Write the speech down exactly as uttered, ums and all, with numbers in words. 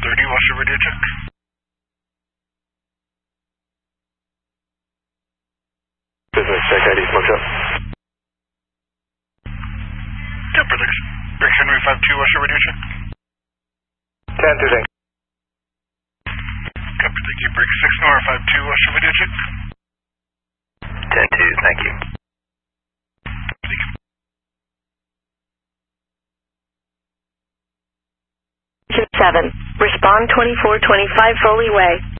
thirty, what's your radio check? Business check I D, smoke shop. Yeah, prediction. Brick Henry five two, what's your radio check? ten two, thanks. Copy, thank you. Brick six Nora five two, what's your radio check? ten two, thank you. Thank you. seven. Respond twenty-four twenty-five Foley Way.